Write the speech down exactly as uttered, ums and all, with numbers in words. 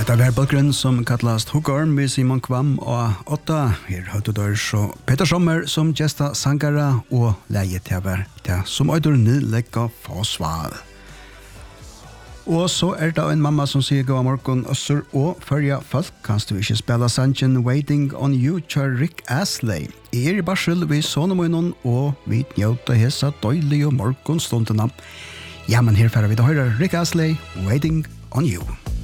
Det var bakgrunn som kallast Hookarm med Simon Kvam og åtta. Her hørte du så Peter Sommer som gesta sangara og leie TV det som øyder nydlegga forsvar. Og så er det en mamma som sier god morgen Øssur og førja folk kanst du ikke spela sangen Waiting on You kjør Rick Astley. Jeg er i barsel vi sonemunnen og vi njøta hesa døylige morgenstundene. Ja, men her færer vi da høyre Rick Astley Waiting on You.